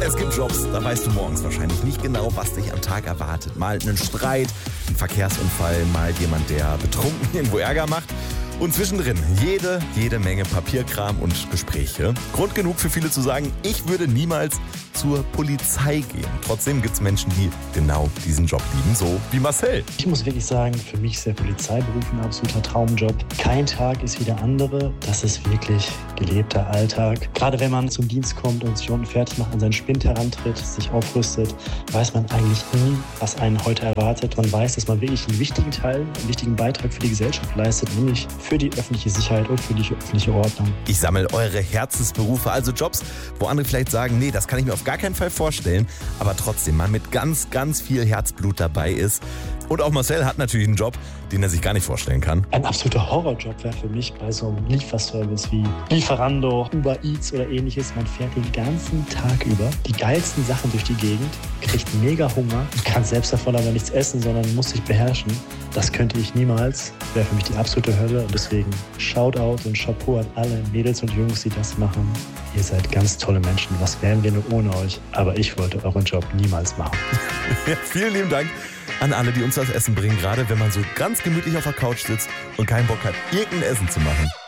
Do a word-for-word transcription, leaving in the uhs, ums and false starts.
Es gibt Jobs, da weißt du morgens wahrscheinlich nicht genau, was dich am Tag erwartet. Mal einen Streit, ein Verkehrsunfall, mal jemand, der betrunken irgendwo Ärger macht. Und zwischendrin jede, jede Menge Papierkram und Gespräche. Grund genug für viele zu sagen, ich würde niemals zur Polizei gehen. Trotzdem gibt es Menschen, die genau diesen Job lieben, so wie Marcel. Ich muss wirklich sagen, für mich ist der Polizeiberuf ein absoluter Traumjob. Kein Tag ist wie der andere. Das ist wirklich gelebter Alltag. Gerade wenn man zum Dienst kommt und sich unten fertig macht, an seinen Spind herantritt, sich aufrüstet, weiß man eigentlich nie, was einen heute erwartet. Man weiß, dass man wirklich einen wichtigen Teil, einen wichtigen Beitrag für die Gesellschaft leistet, nämlich für die öffentliche Sicherheit und für die öffentliche Ordnung. Ich sammle eure Herzensberufe, also Jobs, wo andere vielleicht sagen, nee, das kann ich mir auf gar keinen Fall vorstellen, aber trotzdem man mit ganz, ganz viel Herzblut dabei ist. Und auch Marcel hat natürlich einen Job, den er sich gar nicht vorstellen kann. Ein absoluter Horrorjob wäre für mich bei so einem Lieferservice wie Lieferando, Uber Eats oder ähnliches. Man fährt den ganzen Tag über die geilsten Sachen durch die Gegend, kriegt mega Hunger, kann selbst davon aber nichts essen, sondern muss sich beherrschen. Das könnte ich niemals. Wäre für mich die absolute Hölle. Und deswegen Shoutout und Chapeau an alle Mädels und Jungs, die das machen. Ihr seid ganz tolle Menschen. Was wären wir nur ohne euch? Aber ich wollte euren Job niemals machen. Ja, vielen lieben Dank an alle, die uns das Essen bringen, gerade wenn man so ganz gemütlich auf der Couch sitzt und keinen Bock hat, irgendein Essen zu machen.